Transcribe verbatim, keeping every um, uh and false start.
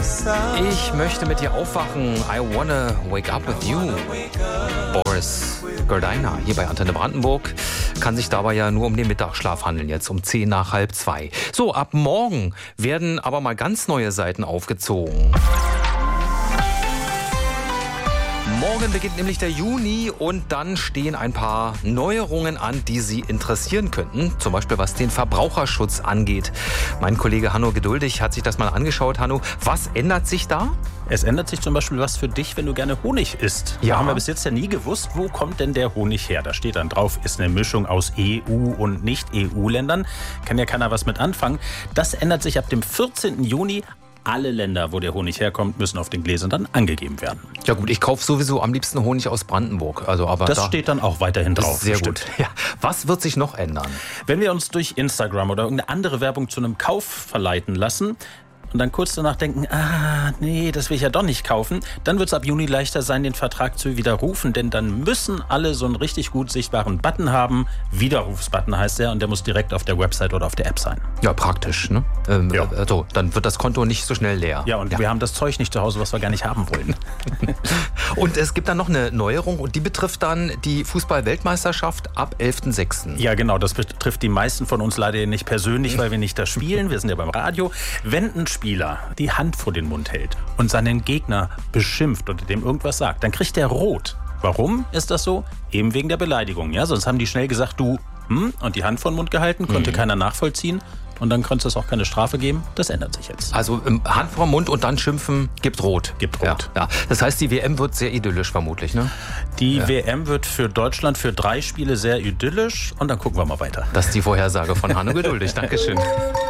Ich möchte mit dir aufwachen. I wanna wake up with you. Boris Gardiner hier bei Antenne Brandenburg. Kann sich dabei ja nur um den Mittagsschlaf handeln, jetzt um zehn nach halb zwei. So, ab morgen werden aber mal ganz neue Seiten aufgezogen. Morgen beginnt nämlich der Juni und dann stehen ein paar Neuerungen an, die Sie interessieren könnten. Zum Beispiel was den Verbraucherschutz angeht. Mein Kollege Hanno Geduldig hat sich das mal angeschaut. Hanno, was ändert sich da? Es ändert sich zum Beispiel was für dich, wenn du gerne Honig isst. Ja. Da haben wir bis jetzt ja nie gewusst, wo kommt denn der Honig her? Da steht dann drauf, ist eine Mischung aus E U- und Nicht-E U-Ländern. Kann ja keiner was mit anfangen. Das ändert sich ab dem vierzehnten Juni. Alle Länder, wo der Honig herkommt, müssen auf den Gläsern dann angegeben werden. Ja gut, ich kaufe sowieso am liebsten Honig aus Brandenburg. Also, aber das da steht dann auch weiterhin drauf. Sehr bestimmt. gut. Ja. Was wird sich noch ändern? Wenn wir uns durch Instagram oder irgendeine andere Werbung zu einem Kauf verleiten lassen und dann kurz danach denken, ah, nee, das will ich ja doch nicht kaufen, dann wird es ab Juni leichter sein, den Vertrag zu widerrufen, denn dann müssen alle so einen richtig gut sichtbaren Button haben. Widerrufsbutton heißt der und der muss direkt auf der Website oder auf der App sein. Ja, praktisch, ne? Ähm, Ja. Also, dann wird das Konto nicht so schnell leer. Ja, und wir haben das Zeug nicht zu Hause, was wir gar nicht haben wollen. Und es gibt dann noch eine Neuerung und die betrifft dann die Fußball-Weltmeisterschaft ab elften sechsten Ja, genau, das betrifft die meisten von uns leider nicht persönlich, weil wir nicht da spielen. Wir sind ja beim Radio. Wenn ein Spieler die Hand vor den Mund hält und seinen Gegner beschimpft oder dem irgendwas sagt, dann kriegt er rot. Warum ist das so? Eben wegen der Beleidigung. Ja, sonst haben die schnell gesagt, du, hm, und die Hand vor den Mund gehalten, konnte Mhm. keiner nachvollziehen. Und dann konnte es auch keine Strafe geben. Das ändert sich jetzt. Also ähm, Hand vor Mund und dann schimpfen, gibt rot. Gibt rot. Ja, ja. Das heißt, die W M wird sehr idyllisch vermutlich, ne? Die Ja. W M wird für Deutschland für drei Spiele sehr idyllisch. Und dann gucken wir mal weiter. Das ist die Vorhersage von Hanno Geduldig. Dankeschön.